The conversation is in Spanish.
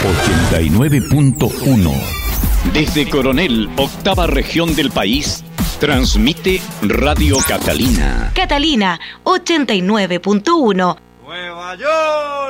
89.1. Desde Coronel, octava región del país, transmite Radio Catalina. Catalina 89.1. Nueva York.